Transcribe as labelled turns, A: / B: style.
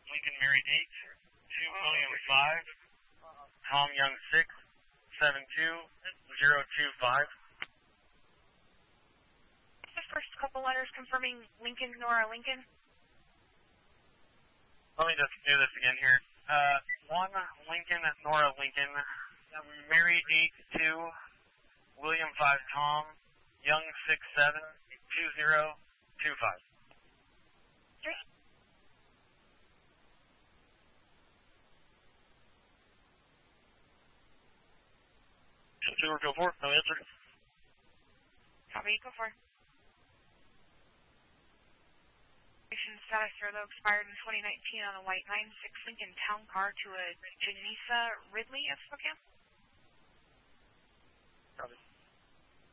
A: Lincoln Mary 8, 2 William 5, Tom Young 6, 72025.
B: The first couple letters confirming Lincoln, Nora Lincoln.
A: Let me just do this again here. 1 Lincoln, Nora Lincoln, Mary 8, 2, William 5, Tom, Young 6, 7, 2025. Consumer go for, no answer.
B: Copy, go for. Status here, though, expired in 2019 on a white 9-6 Lincoln Town Car to a Janisa Ridley of Spokane.